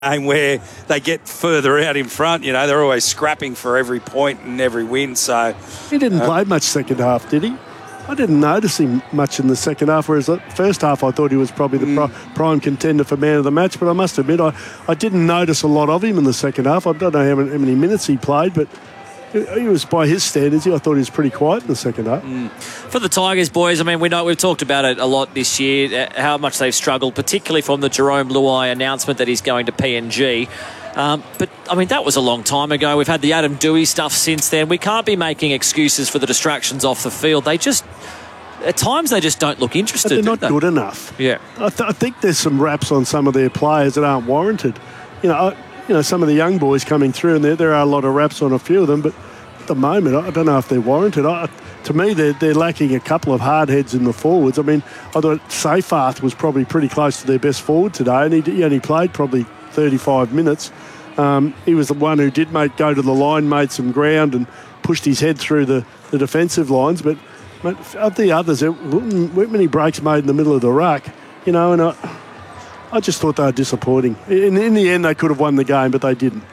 game where they get further out in front. You know, they're always scrapping for every point and every win. So he didn't play much second half, did he? I didn't notice him much in the second half, whereas the first half I thought he was probably the prime contender for man of the match. But I must admit, I didn't notice a lot of him in the second half. I don't know how many minutes he played, but he was, by his standards, I thought he was pretty quiet in the second half. For the Tigers, boys, I mean, we've talked about it a lot this year, how much they've struggled, particularly from the Jerome Luai announcement that he's going to PNG. But, I mean, that was a long time ago. We've had the Adam Doueihi stuff since then. We can't be making excuses for the distractions off the field. They just, at times, they just don't look interested. But they're not good enough. Yeah. I think there's some raps on some of their players that aren't warranted. You know, some of the young boys coming through, and there are a lot of raps on a few of them, but at the moment, I don't know if they're warranted. To me, they're lacking a couple of hard heads in the forwards. I mean, I thought Seyfarth was probably pretty close to their best forward today, and he only played probably 35 minutes. He was the one who did go to the line, made some ground, and pushed his head through the defensive lines. But of the others, there weren't many breaks made in the middle of the ruck, you know, and I just thought they were disappointing. In the end, they could have won the game, but they didn't.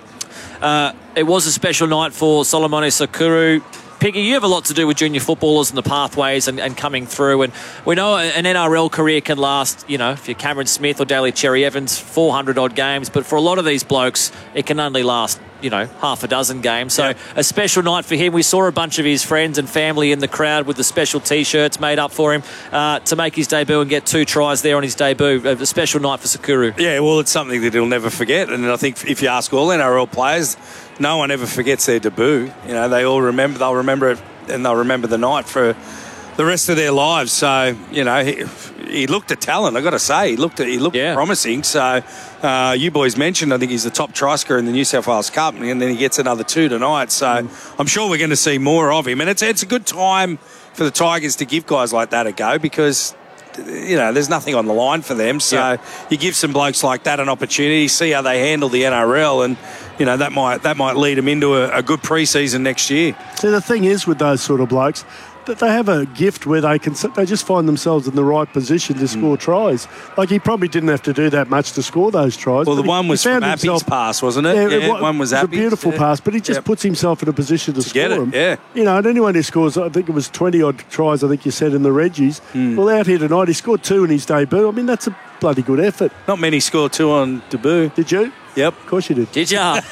It was a special night for Solomone Sukuru. Piggy, you have a lot to do with junior footballers and the pathways and coming through. And we know an NRL career can last, you know, if you're Cameron Smith or Daly Cherry Evans, 400-odd games. But for a lot of these blokes, it can only last, you know, half a dozen games. So a special night for him. We saw a bunch of his friends and family in the crowd with the special T-shirts made up for him to make his debut and get 2 tries there on his debut. A special night for Sukuru. Yeah, well, it's something that he'll never forget. And I think if you ask all NRL players, no one ever forgets their debut. You know, they'll remember it, and they'll remember the night for the rest of their lives. So, you know, he looked a talent, I've got to say. He looked promising. So, you boys mentioned, I think he's the top try scorer in the New South Wales Cup, and then he gets another 2 tonight. So, I'm sure we're going to see more of him. And it's a good time for the Tigers to give guys like that a go because, you know, there's nothing on the line for them. So, you give some blokes like that an opportunity, see how they handle the NRL, and, you know, that might lead them into a good pre-season next year. See, the thing is with those sort of blokes, that they have a gift where they just find themselves in the right position to score tries. Like, he probably didn't have to do that much to score those tries. Well, the one was from Appy's pass, wasn't it? Yeah, one was Appy's. It was a beautiful pass, but he just puts himself in a position to score them. Yeah. You know, and anyone who scores, I think it was 20-odd tries, I think you said, in the Reggies. Well, out here tonight, he scored 2 in his debut. I mean, that's a bloody good effort. Not many scored 2 on debut. Did you? Yep. Of course you did. Did ya?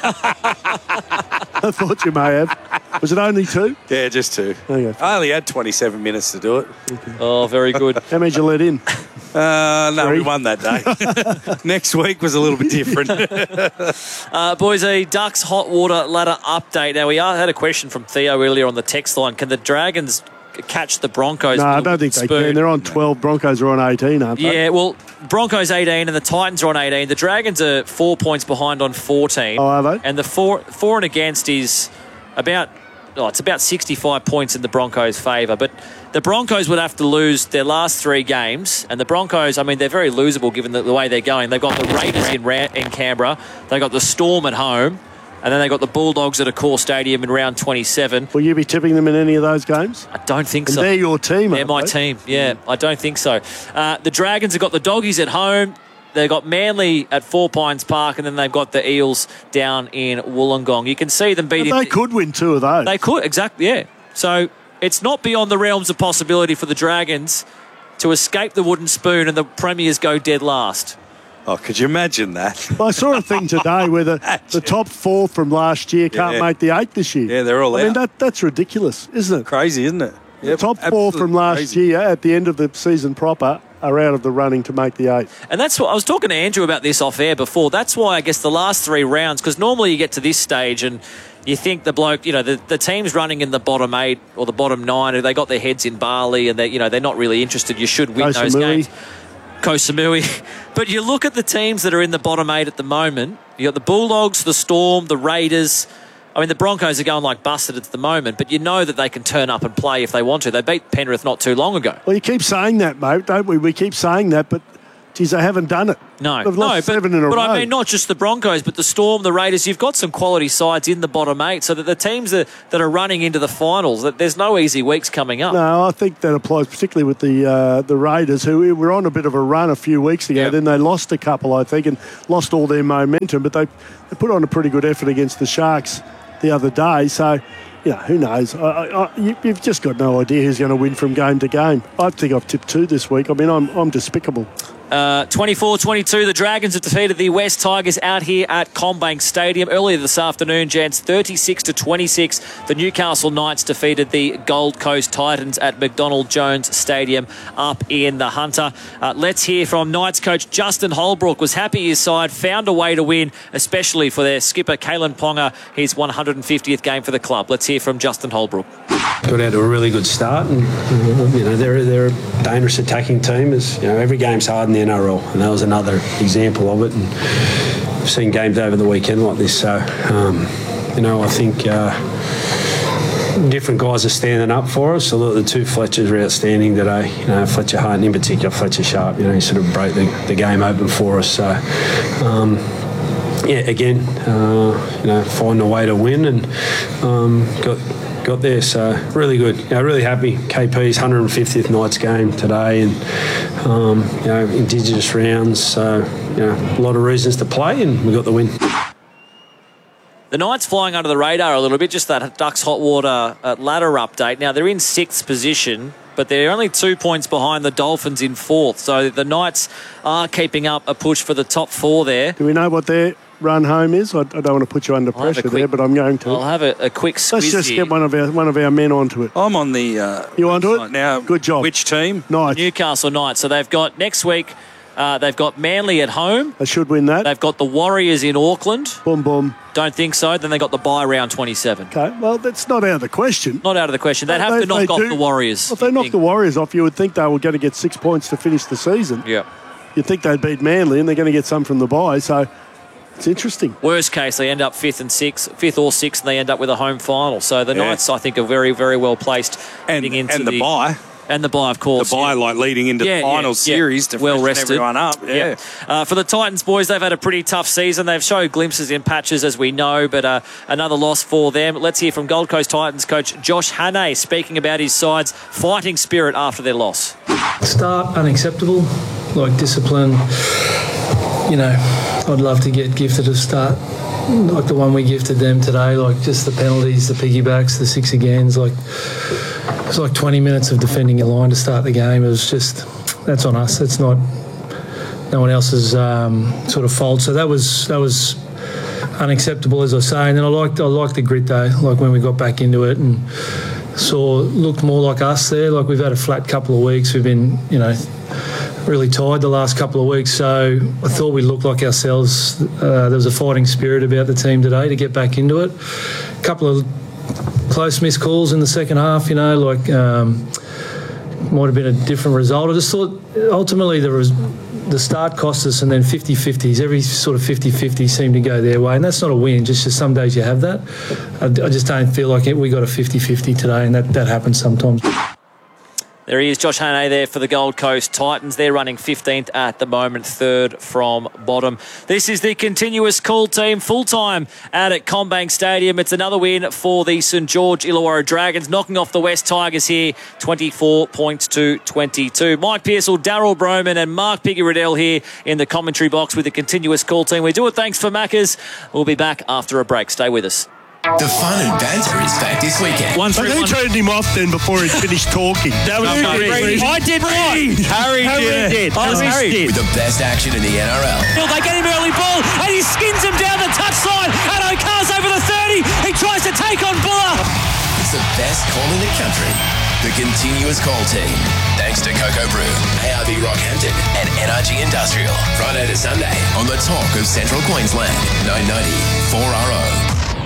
I thought you may have. Was it only 2? Yeah, just 2. Okay. I only had 27 minutes to do it. Okay. Oh, very good. How many did you let in? No, 3. We won that day. Next week was a little bit different. Boys, a Ducks hot water ladder update. Now, we had a question from Theo earlier on the text line. Can the Dragons catch the Broncos? No, I don't think they can. They're on 12. Broncos are on 18, aren't they? Yeah, well, Broncos 18 and the Titans are on 18. The Dragons are 4 points behind on 14. Oh, are they? And the for and against is about 65 points in the Broncos' favour. But the Broncos would have to lose their last 3 games. And the Broncos, I mean, they're very losable given the way they're going. They've got the Raiders in Canberra. They've got the Storm at home. And then they got the Bulldogs at Accor Stadium in round 27. Will you be tipping them in any of those games? I don't think so. They're your team, They're my team, yeah. I don't think so. The Dragons have got the Doggies at home. They've got Manly at 4 Pines Park, and then they've got the Eels down in Wollongong. You can see them beating... They could win 2 of those. They could, exactly, yeah. So it's not beyond the realms of possibility for the Dragons to escape the wooden spoon and the Premiers go dead last. Oh, could you imagine that? Well, I saw a thing today where the top 4 from last year can't make the 8 this year. Yeah, they're all out. I mean, that's ridiculous, isn't it? Crazy, isn't it? The top 4 from last year at the end of the season proper are out of the running to make the 8. And that's what I was talking to Andrew about this off air before. That's why I guess the last 3 rounds, because normally you get to this stage and you think the bloke, you know, the team's running in the bottom 8 or the bottom 9, they got their heads in Bali and they're not really interested. You should win those games. Koh Samui. But you look at the teams that are in the bottom 8 at the moment. You got the Bulldogs, the Storm, the Raiders. I mean, the Broncos are going like busted at the moment, but you know that they can turn up and play if they want to. They beat Penrith not too long ago. Well, you keep saying that, mate, don't we? We keep saying that, but geez, they haven't done it. No, They've lost 7 in a row. But I mean, not just the Broncos, but the Storm, the Raiders. You've got some quality sides in the bottom 8, so that the teams that are running into the finals, that there's no easy weeks coming up. No, I think that applies particularly with the Raiders, who were on a bit of a run a few weeks ago. Yep. Then they lost a couple, I think, and lost all their momentum. But they put on a pretty good effort against the Sharks the other day. So, who knows? You've just got no idea who's going to win from game to game. I think I've tipped 2 this week. I mean, I'm despicable. 24-22, the Dragons have defeated the West Tigers out here at CommBank Stadium. Earlier this afternoon, gents, 36-26, the Newcastle Knights defeated the Gold Coast Titans at McDonald Jones Stadium up in the Hunter. Let's hear from Knights coach Justin Holbrook. Was happy his side found a way to win, especially for their skipper, Kalen Ponga, his 150th game for the club. Let's hear from Justin Holbrook. Got out to a really good start, and they're a dangerous attacking team. Every game's hard in the NRL, and that was another example of it. And I've seen games over the weekend like this, so I think different guys are standing up for us. So the 2 Fletchers are outstanding today. Fletcher Hart, and in particular Fletcher Sharp. He sort of broke the game open for us. So. Find a way to win and got there, so really good. Really happy. KP's 150th Knights game today, and Indigenous rounds, so a lot of reasons to play, and we got the win. The Knights flying under the radar a little bit, just that Ducks Hot Water ladder update. Now, they're in 6th position, but they're only 2 points behind the Dolphins in 4th, so the Knights are keeping up a push for the top 4 there. Do we know what their run home is? I don't want to put you under pressure there, but I'm going to. I'll have a quick squiz. Let's just here. get one of our men onto it. I'm on the you onto it now. Good job. Which team? Knights. Newcastle Knights. So they've got next week. They've got Manly at home. They should win that. They've got the Warriors in Auckland. Boom, boom. Don't think so. Then they got the bye round 27. Okay, well, that's not out of the question. Not out of the question. They'd have to knock off the Warriors. Well, if they knock the Warriors off, you would think they were going to get 6 points to finish the season. Yeah. You'd think they'd beat Manly, and they're going to get some from the bye, so it's interesting. Worst case, they end up 5th or 6th, and they end up with a home final. So the Knights, I think, are very, very well placed heading into the bye. And the bye, of course. The bye, leading into the final series to well freshen rested. everyone up. Yeah. For the Titans, boys, they've had a pretty tough season. They've showed glimpses in patches, as we know, but another loss for them. Let's hear from Gold Coast Titans coach Josh Hannay speaking about his side's fighting spirit after their loss. Start unacceptable, discipline. I'd love to get gifted a start like the one we gifted them today, just the penalties, the piggybacks, the 6 agains, it was 20 minutes of defending your line to start the game. It was just, that's on us. It's not no one else's sort of fault. So that was unacceptable, as I say. And then I liked the grit though, when we got back into it and looked more like us there. We've had a flat couple of weeks. We've been, really tired the last couple of weeks. So I thought we looked like ourselves. There was a fighting spirit about the team today to get back into it. A couple of close missed calls in the second half, might have been a different result. I just thought ultimately the start cost us, and then 50-50s. Every sort of 50-50 seemed to go their way, and that's not a win. Just some days you have that. I just don't feel like we got a 50-50 today, and that happens sometimes. There he is, Josh Hannay there for the Gold Coast Titans. They're running 15th at the moment, 3rd from bottom. This is the continuous call team, full-time out at CommBank Stadium. It's another win for the St George Illawarra Dragons, knocking off the West Tigers here, 24 points to 22. Mike Pearsall, Daryl Broman and Mark Piggy-Riddell here in the commentary box with the continuous call team. We do it thanks for Macca's. We'll be back after a break. Stay with us. The fun and banter is back this weekend. But who turned him off then before he finished talking? That was Harry. I did what? Harry did. With the best action in the NRL. They get him early ball and he skins him down the touchline. And O'Carr's over the 30. He tries to take on Buller. It's the best call in the country. The continuous call team. Thanks to Coco Brew, ARB Rockhampton and NRG Industrial. Friday to Sunday on the talk of Central Queensland. 990 4RO.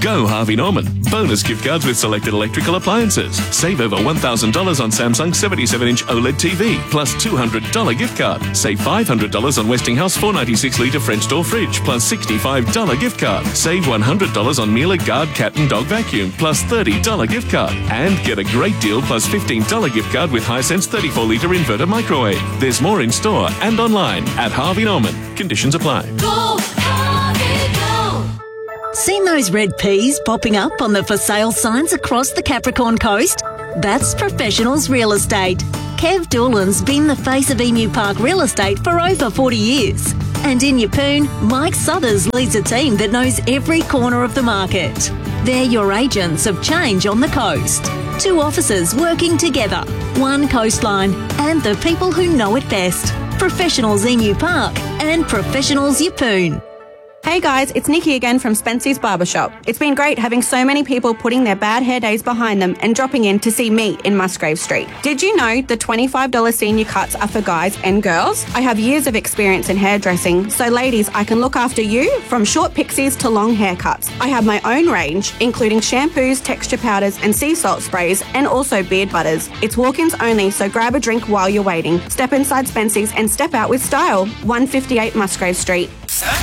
Go Harvey Norman. Bonus gift cards with selected electrical appliances. Save over $1,000 on Samsung 77-inch OLED TV, plus $200 gift card. Save $500 on Westinghouse 496-litre French door fridge, plus $65 gift card. Save $100 on Miele Guard cat and dog vacuum, plus $30 gift card. And get a great deal plus $15 gift card with Hisense 34-litre inverter microwave. There's more in store and online at Harvey Norman. Conditions apply. Go, Harvey, go! Seen those red peas popping up on the for sale signs across the Capricorn coast? That's Professionals Real Estate. Kev Doolan's been the face of Emu Park Real Estate for over 40 years. And in Yeppoon, Mike Southers leads a team that knows every corner of the market. They're your agents of change on the coast. 2 officers working together, 1 coastline, and the people who know it best. Professionals Emu Park and Professionals Yeppoon. Hey guys, it's Nikki again from Spency's Barbershop. It's been great having so many people putting their bad hair days behind them and dropping in to see me in Musgrave Street. Did you know the $25 senior cuts are for guys and girls? I have years of experience in hairdressing, so ladies, I can look after you from short pixies to long haircuts. I have my own range, including shampoos, texture powders and sea salt sprays, and also beard butters. It's walk-ins only, so grab a drink while you're waiting. Step inside Spency's and step out with style. 158 Musgrave Street.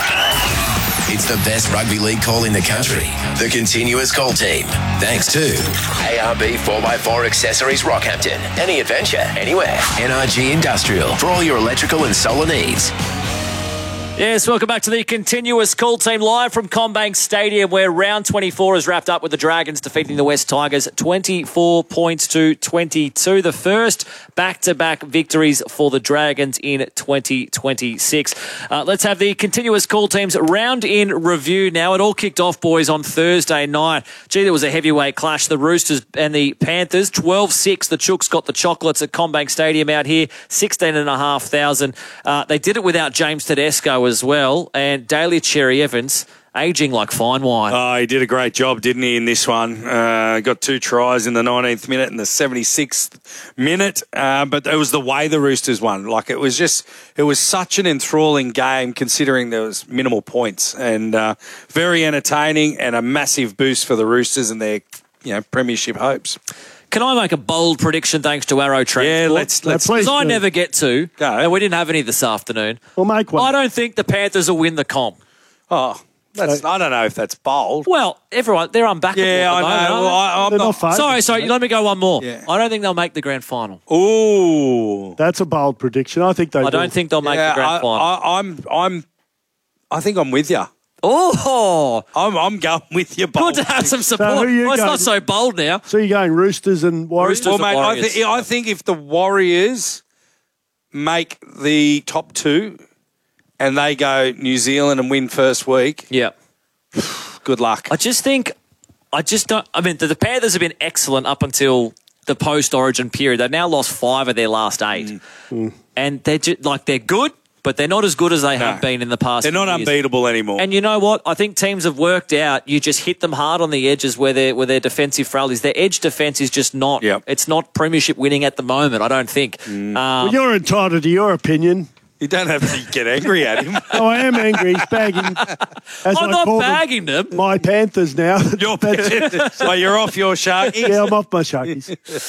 It's the best rugby league call in the country. The Continuous Call Team. Thanks to ARB 4x4 Accessories Rockhampton. Any adventure, anywhere. NRG Industrial for all your electrical and solar needs. Yes, welcome back to the Continuous Call Team live from CommBank Stadium, where round 24 is wrapped up with the Dragons defeating the West Tigers 24 points to 22. The first back-to-back victories for the Dragons in 2026. Let's have the Continuous Call Team's round in review now. It all kicked off, boys, on Thursday night. Gee, there was a heavyweight clash. The Roosters and the Panthers, 12-6. The Chooks got the chocolates at CommBank Stadium out here, 16,500. They did it without James Tedesco as well, and Daly Cherry Evans ageing like fine wine. Oh, he did a great job, didn't he, in this one? Got 2 tries in the 19th minute and the 76th minute, but it was the way the Roosters won. Like, it was such an enthralling game considering there was minimal points, and very entertaining and a massive boost for the Roosters and their premiership hopes. Can I make a bold prediction thanks to Arrow Transport? Yeah, let's because I never get to. Go. And we didn't have any this afternoon. Well, make one. I don't think the Panthers will win the comp. Oh, I don't know if that's bold. Well, they're unbackable. Yeah, I know. Well, I'm not. Sorry. Let me go one more. Yeah. I don't think they'll make the grand final. Ooh, that's a bold prediction. I think they. I don't think they'll make the grand final. I think I'm with you. Oh, I'm going with you, bold. Good to have some support. So it's not so bold now. So you're going Roosters and Warriors? Roosters well, mate, Warriors. I think if the Warriors make the top 2 and they go New Zealand and win first week, yeah, good luck. I mean, the Panthers have been excellent up until the post-Origin period. They've now lost 5 of their last 8, and they're good. But they're not as good as they have been in the past. They're not unbeatable anymore. And you know what? I think teams have worked out. You just hit them hard on the edges where their defensive frailties. Their edge defence is just not. Yep. It's not premiership winning at the moment. I don't think. Well, you're entitled to your opinion. You don't have to get angry at him. Oh, I am angry. He's bagging. I'm not bagging them. My Panthers now. You're off your Sharkies? Yeah, I'm off my Sharkies.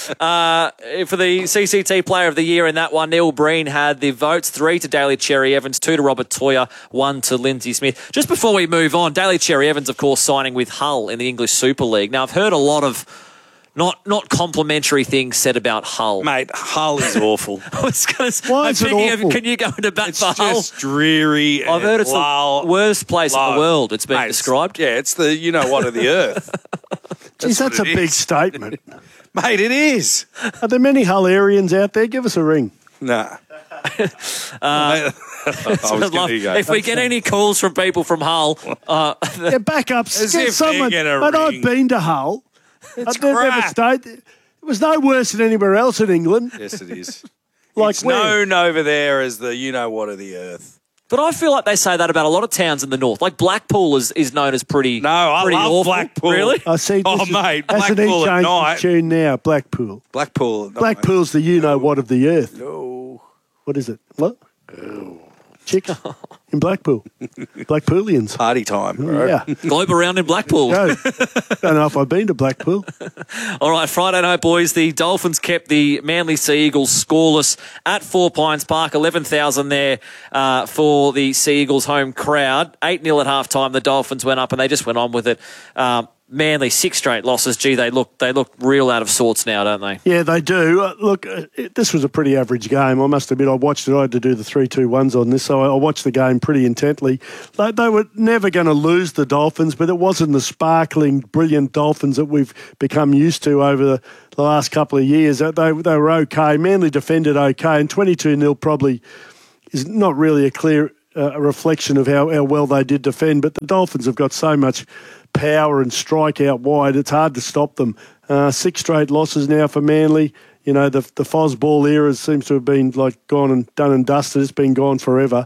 For the CCT Player of the Year in that one, Neil Breen had the votes: 3 to Daly Cherry Evans, 2 to Robert Toya, 1 to Lindsay Smith. Just before we move on, Daly Cherry Evans, of course, signing with Hull in the English Super League. Now, I've heard a lot of not complimentary things said about Hull. Mate, Hull is awful. Why is it awful? Can you go into bat for Hull? It's just dreary. I've heard it's the worst place in the world. It's been described. It's the you-know-what of the earth. That's a big statement. Mate, it is. Are there many Hullarians out there? Give us a ring. Nah. If we get any calls from people from Hull... back up. As Get if someone. they're gonna But ring. I've been to Hull. It's I've never crap. stayed. It was no worse than anywhere else in England. Yes, it is. Like it's where? known over there as the you-know-what of the earth. But I feel like they say that about a lot of towns in the north. Like Blackpool is known as pretty. No, I pretty love awful. Blackpool. Really? I see. Mate, that's an Blackpool at E-change night. tune now. Blackpool. Blackpool at night. Blackpool's the you-know-what of the earth. No. What is it? What? chicks in Blackpool. Blackpoolians. Party time. Right? Yeah. Globe around in Blackpool. Go. Don't know if I've been to Blackpool. All right, Friday night, boys. The Dolphins kept the Manly Sea Eagles scoreless at 4 Pines Park. 11,000 there for the Sea Eagles home crowd. 8-0 at halftime. The Dolphins went up and they just went on with it. Manly, 6 straight losses. Gee, they look real out of sorts now, don't they? Yeah, they do. This was a pretty average game. I must admit, I watched it. I had to do the 3-2-1s on this, so I watched the game pretty intently. They were never going to lose, the Dolphins, but it wasn't the sparkling, brilliant Dolphins that we've become used to over the last couple of years. They were okay. Manly defended okay, and 22-0 probably is not really a clear reflection of how well they did defend, but the Dolphins have got so much power and strike out wide, it's hard to stop them. 6 straight losses now for Manly. You know, the Fosball era seems to have been gone and done and dusted. It's been gone forever.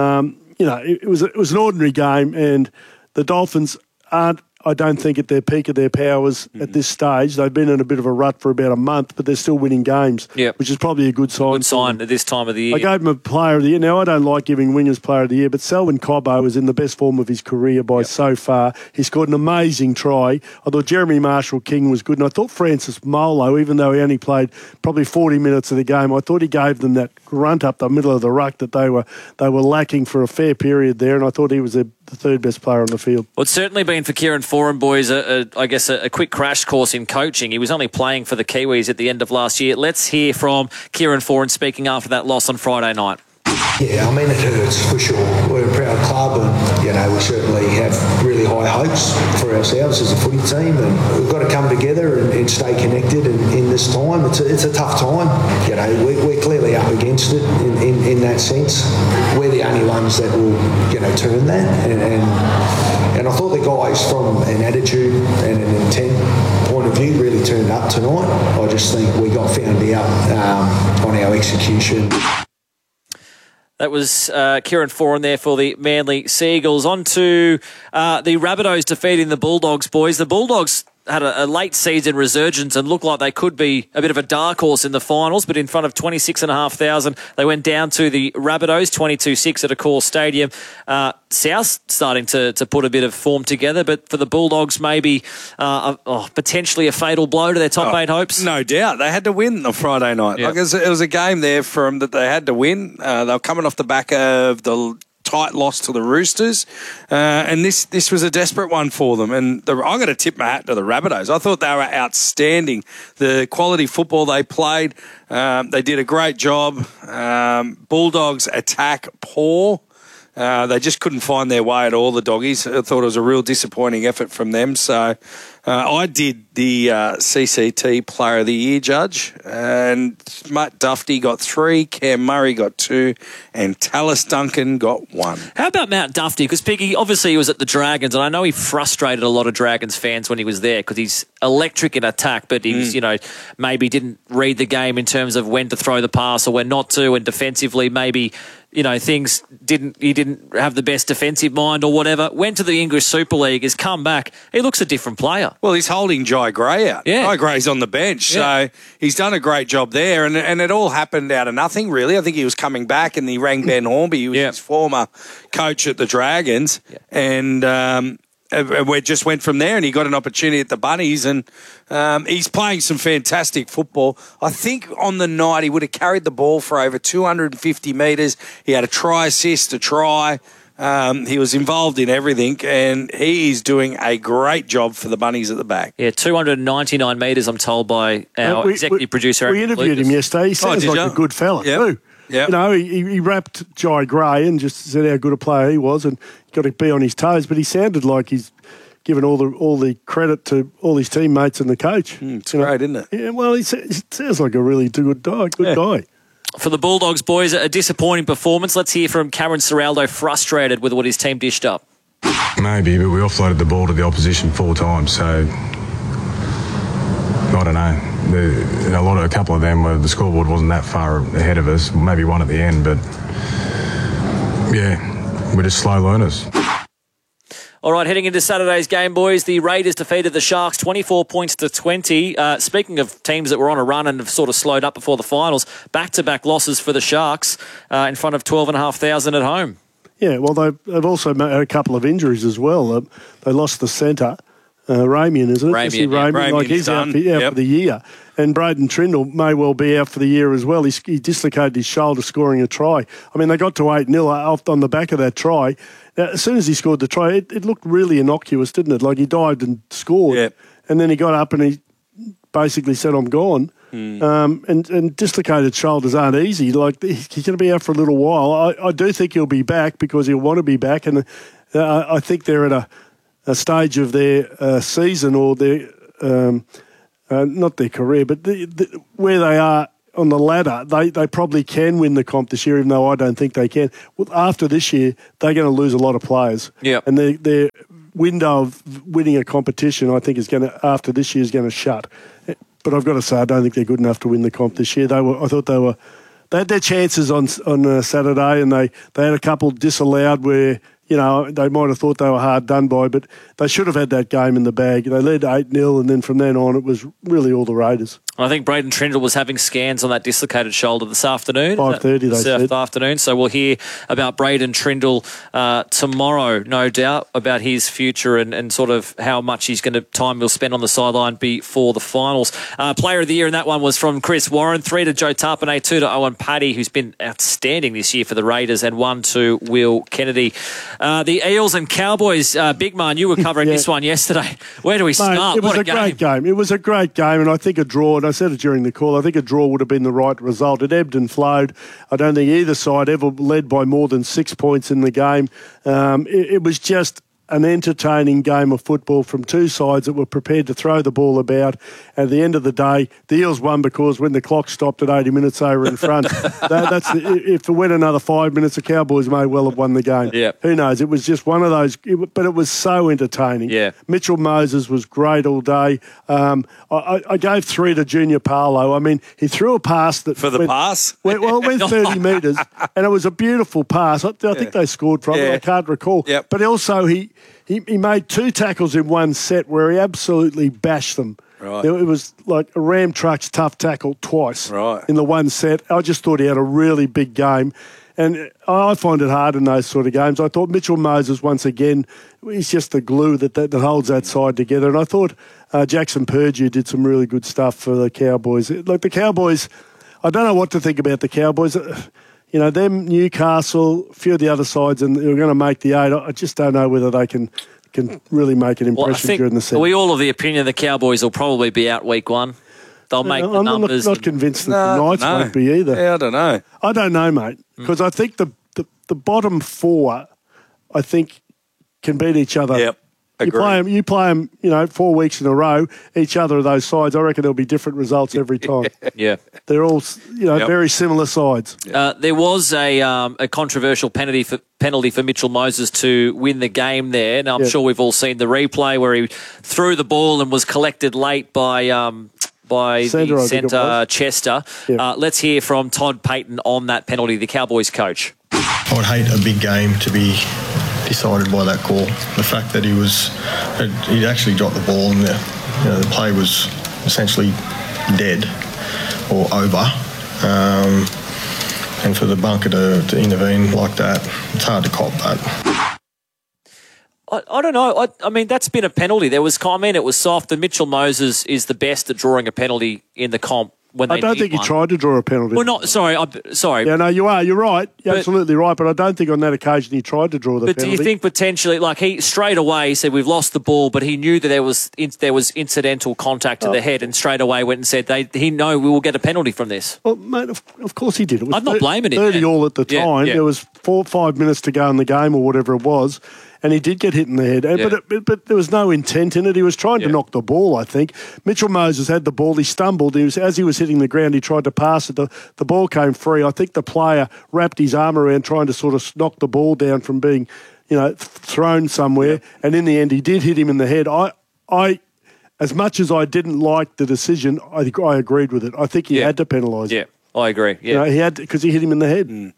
It was an ordinary game, and the Dolphins aren't, I don't think, at their peak of their powers at this stage. They've been in a bit of a rut for about a month, but they're still winning games, which is probably a good sign. Good sign at this time of the year. I gave him a Player of the Year. Now, I don't like giving wingers Player of the Year, but Selwyn Cobbo was in the best form of his career by so far. He scored an amazing try. I thought Jeremy Marshall-King was good, and I thought Francis Molo, even though he only played probably 40 minutes of the game, I thought he gave them that grunt up the middle of the ruck that they were lacking for a fair period there, and I thought he was the third best player on the field. Well, it's certainly been for Kieran Foran, boys, a quick crash course in coaching. He was only playing for the Kiwis at the end of last year. Let's hear from Kieran Foran speaking after that loss on Friday night. Yeah, I mean, it hurts for sure. We're a proud club and, we certainly have really high hopes for ourselves as a footy team, and we've got to come together and stay connected in this time. It's a tough time. We're clearly up against it in that sense. We're the only ones that will, turn that. And I thought the guys, from an attitude and an intent point of view, really turned up tonight. I just think we got found out on our execution. That was Kieran Foran there for the Manly Sea Eagles. On to the Rabbitohs defeating the Bulldogs, boys. The Bulldogs had a late season resurgence and looked like they could be a bit of a dark horse in the finals, but in front of 26,500, they went down to the Rabbitohs, 22-6 at Accor Stadium. South starting to put a bit of form together, but for the Bulldogs, maybe potentially a fatal blow to their top 8 hopes. No doubt. They had to win on Friday night. Yep. It was a game there for them that they had to win. They were coming off the back of the tight loss to the Roosters, and this was a desperate one for them. And I'm going to tip my hat to the Rabbitohs. I thought they were outstanding. The quality football they played, they did a great job. Bulldogs attack poor. They just couldn't find their way at all, the Doggies. I thought it was a real disappointing effort from them. So I did the CCT Player of the Year judge, and Matt Duffy got 3, Cam Murray got 2, and Tallis Duncan got 1. How about Matt Duffy? Because Piggy, obviously he was at the Dragons, and I know he frustrated a lot of Dragons fans when he was there because he's electric in attack, but he's, maybe didn't read the game in terms of when to throw the pass or when not to, and defensively maybe things he didn't have the best defensive mind or whatever. Went to the English Super League, has come back. He looks a different player. Well, he's holding Jai Gray out. Yeah. Jai Gray's on the bench, so he's done a great job there. And it all happened out of nothing, really. I think he was coming back and he rang Ben Hornby, who was his former coach at the Dragons, and we just went from there, and he got an opportunity at the Bunnies, and he's playing some fantastic football. I think on the night he would have carried the ball for over 250 metres. He had a try assist, a try. He was involved in everything, and he is doing a great job for the Bunnies at the back. Yeah, 299 metres, I'm told by our executive producer. We interviewed him yesterday. He sounds like a good fella, too. Yep. He rapped Jai Gray and just said how good a player he was and got to be on his toes, but he sounded like he's given all the credit to all his teammates and the coach. It's great, isn't it? Yeah, well, he sounds like a really good guy. For the Bulldogs, boys, a disappointing performance. Let's hear from Cameron Ciraldo, frustrated with what his team dished up. Maybe, but we offloaded the ball to the opposition 4 times, so I don't know. A couple of them where the scoreboard wasn't that far ahead of us, maybe one at the end, but yeah, we're just slow learners. All right, heading into Saturday's game, boys, the Raiders defeated the Sharks 24 points to 20. Speaking of teams that were on a run and have sort of slowed up before the finals, back-to-back losses for the Sharks in front of 12,500 at home. Yeah, well, they've also had a couple of injuries as well. They lost the centre, Ramian, isn't it? Ramian, like he's out for the year. And Braden Trindle may well be out for the year as well. He dislocated his shoulder scoring a try. I mean, they got to 8-0 on the back of that try. Now, as soon as he scored the try, it looked really innocuous, didn't it? Like he dived and scored. Yep. And then he got up and he basically said, I'm gone. And dislocated shoulders aren't easy. Like he's going to be out for a little while. I do think he'll be back because he'll want to be back. And I think they're at a stage of their season or their... not their career, but where they are on the ladder, they probably can win the comp this year, even though I don't think they can. Well, after this year, they're going to lose a lot of players. Yep. And their window of winning a competition, I think, after this year is going to shut. But I've got to say, I don't think they're good enough to win the comp this year. I thought they had their chances on Saturday, and they had a couple disallowed where, you know, they might have thought they were hard done by, but they should have had that game in the bag. They led 8-0, and then from then on, it was really all the Raiders. I think Braden Trindle was having scans on that dislocated shoulder this afternoon. 5:30, they said. This afternoon. So we'll hear about Braden Trindle tomorrow, no doubt, about his future and sort of how much time he'll spend on the sideline before the finals. Player of the year in that one was from Chris Warren, 3 to Joe Tarpanay, 2 to Owen Paddy, who's been outstanding this year for the Raiders, and 1 to Will Kennedy. The Eels and Cowboys, Big Man, you were covering this one yesterday. Where do we start? It was a great game. It was a great game, and I think a draw, and I said it during the call, I think a draw would have been the right result. It ebbed and flowed. I don't think either side ever led by more than 6 points in the game. It was just an entertaining game of football from two sides that were prepared to throw the ball about. At the end of the day, the Eels won because when the clock stopped at 80 minutes, they were in front. If it went another 5 minutes, the Cowboys may well have won the game. Yeah. Who knows? It was just one of those, but it was so entertaining. Yeah. Mitchell Moses was great all day. I gave 3 to Junior Paulo. I mean, he threw a pass that... For the pass? It went 30 metres, and it was a beautiful pass. I think they scored from it. I can't recall. Yep. But also, he made 2 tackles in one set where he absolutely bashed them. Right. It was like a Ram Trucks tough tackle twice in the one set. I just thought he had a really big game. And I find it hard in those sort of games. I thought Mitchell Moses, once again, he's just the glue that holds that side together. And I thought Jackson Purdue did some really good stuff for the Cowboys. Like the Cowboys, I don't know what to think about the Cowboys. You know, them, Newcastle, a few of the other sides, and they're going to make the 8. I just don't know whether they can really make an impression during the season. Are we all of the opinion the Cowboys will probably be out week 1? They'll make the numbers. I'm not convinced that the Knights won't be either. Yeah, I don't know. I don't know, mate, because I think the bottom 4, I think, can beat each other. Yep. You play them, 4 weeks in a row, each other of those sides. I reckon there'll be different results every time. Yeah. They're all, very similar sides. There was a controversial penalty for Mitchell Moses to win the game there. Now, I'm sure we've all seen the replay where he threw the ball and was collected late by the centre, Chester. Yeah. Let's hear from Todd Payton on that penalty, the Cowboys coach. I would hate a big game to be decided by that call. The fact that he actually dropped the ball and the play was essentially dead or over. And for the bunker to intervene like that, it's hard to cop that. I don't know. I mean, that's been a penalty. It was soft. And Mitchell Moses is the best at drawing a penalty in the comp. I don't think he tried to draw a penalty. Well, sorry. Yeah, no, you are. You're right. You're absolutely right. But I don't think on that occasion he tried to draw the penalty. But do you think potentially, like he straight away said we've lost the ball, but he knew that there was incidental contact to the head, and straight away went and said we will get a penalty from this. Well, mate, of course he did. It was I'm not blaming him. 30 all at the time. Yeah. There was 4 or 5 minutes to go in the game or whatever it was. And he did get hit in the head. But there was no intent in it. He was trying to knock the ball, I think. Mitchell Moses had the ball. He stumbled. As he was hitting the ground, he tried to pass it. The ball came free. I think the player wrapped his arm around trying to sort of knock the ball down from being, thrown somewhere. Yeah. And in the end, he did hit him in the head. I as much as I didn't like the decision, I agreed with it. I think he had to penalise him. Yeah, I agree. Yeah. He had because he hit him in the head.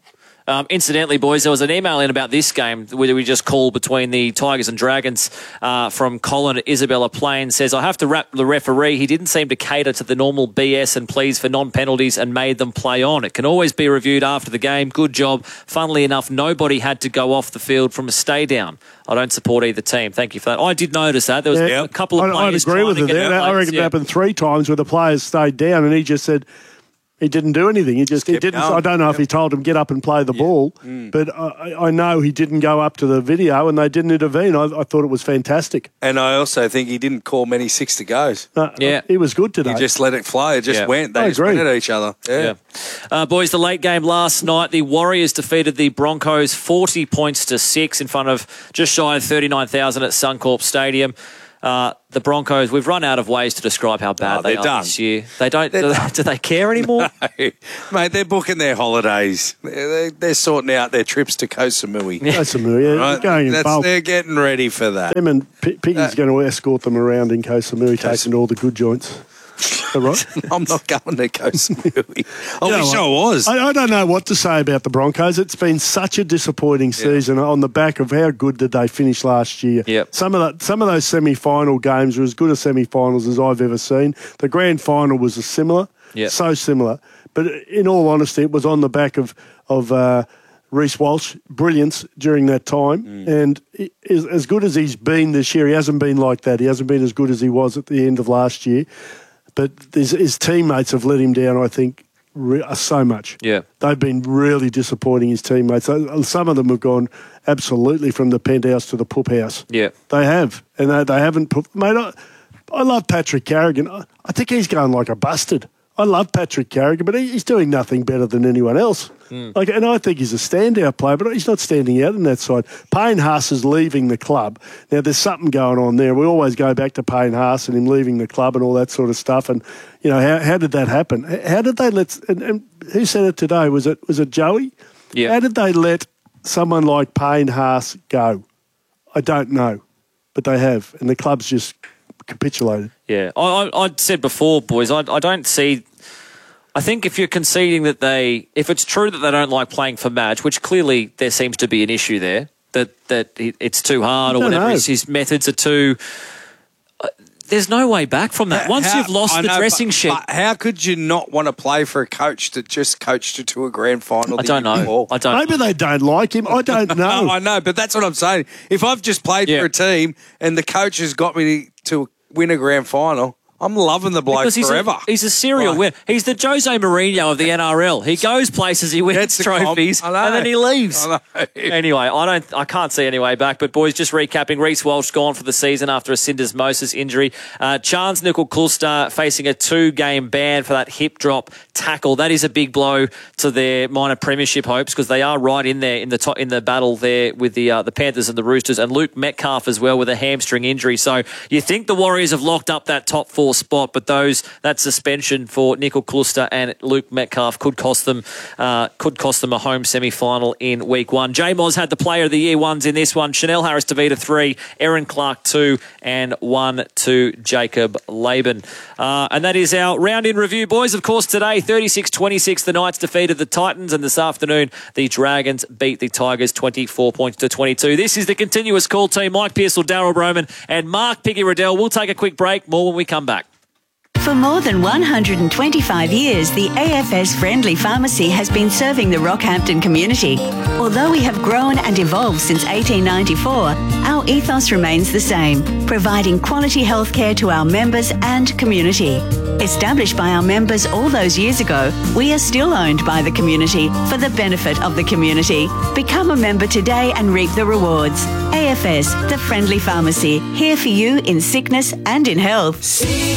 Incidentally, boys, there was an email in about this game where we just called between the Tigers and Dragons from Colin at Isabella Plain. Says, I have to rap the referee. He didn't seem to cater to the normal BS and pleas for non-penalties and made them play on. It can always be reviewed after the game. Good job. Funnily enough, nobody had to go off the field from a stay down. I don't support either team. Thank you for that. I did notice that. There was a couple of players. I'd agree with it. I reckon it happened 3 times where the players stayed down and he just said, he didn't do anything. He didn't. Going. I don't know if he told him get up and play the ball, but I know he didn't go up to the video and they didn't intervene. I thought it was fantastic. And I also think he didn't call many 6-to-goes. He was good today. He just let it flow. It just went. They just went at each other. Boys, the late game last night, the Warriors defeated the Broncos 40 points to 6 in front of just shy of 39,000 at Suncorp Stadium. The Broncos, we've run out of ways to describe how bad they are this year. They don't. Do they care anymore? No. Mate, they're booking their holidays. They're sorting out their trips to Koh Samui. Koh Samui, right? Going in bulk. They're getting ready for that. Them and Piggy's going to escort them around in Koh Samui, taking all the good joints. Right? I'm not going to Koh Samui. I wish I was. I don't know what to say about the Broncos. It's been such a disappointing season on the back of how good did they finish last year. Some of those semi-final games were as good as semi-finals as I've ever seen. The grand final was similar, so similar. But in all honesty, it was on the back of Reece Walsh, brilliance during that time. And as good as he's been this year, he hasn't been like that. He hasn't been as good as he was at the end of last year. But his teammates have let him down, I think, so much. They've been really disappointing, his teammates. Some of them have gone absolutely from the penthouse to the poop house. They have. And they haven't put... Mate, I love Patrick Carrigan. I think he's going like a bastard. I love Patrick Carrigan, but he's doing nothing better than anyone else. And I think he's a standout player, but he's not standing out on that side. Payne Haas is leaving the club. Now, there's something going on there. We always go back to Payne Haas and him leaving the club and all that sort of stuff. And, you know, how did that happen? How did they let... And who said it today? Was it Joey? How did they let someone like Payne Haas go? I don't know, but they have. And the club's just capitulated. I said before, boys, I don't see... I think if you're conceding that if it's true that they don't like playing for Madge, which clearly there seems to be an issue there, that it's too hard or whatever, his methods are too... there's no way back from that. Once you've lost the dressing shed... But how could you not want to play for a coach that just coached you to a grand final? I don't know. Maybe they don't like him. I don't know. I know, but that's what I'm saying. If I've just played for a team and the coach has got me to win a grand final... I'm loving the bloke forever. He's a serial winner. He's the Jose Mourinho of the NRL. He goes places, he wins trophies, and then he leaves. Anyway, I can't see any way back. But boys, just recapping: Reece Walsh gone for the season after a syndesmosis injury. Charnze Nicoll-Klokstad facing a 2-game ban for that hip drop tackle. That is a big blow to their minor premiership hopes because they are right in there in the battle there with the Panthers and the Roosters, and Luke Metcalf as well with a hamstring injury. So you think the Warriors have locked up that top 4 spot, but that suspension for Nicoll-Klokstad and Luke Metcalf could cost them a home semi-final in week 1. J Moz had the Player of the Year ones in this one. Chanel Harris-Tavita 3, Erin Clark 2, and 1 to Jacob Laban. And that is our round in review, boys. Of course, today 36-26, the Knights defeated the Titans, and this afternoon the Dragons beat the Tigers 24 points to 22. This is the continuous call team: Mike Pearsall, Daryl Broman, and Mark Piggy Riddell. We'll take a quick break. More when we come back. For more than 125 years, the AFS Friendly Pharmacy has been serving the Rockhampton community. Although we have grown and evolved since 1894, our ethos remains the same, providing quality healthcare to our members and community. Established by our members all those years ago, we are still owned by the community for the benefit of the community. Become a member today and reap the rewards. AFS, the Friendly Pharmacy, here for you in sickness and in health.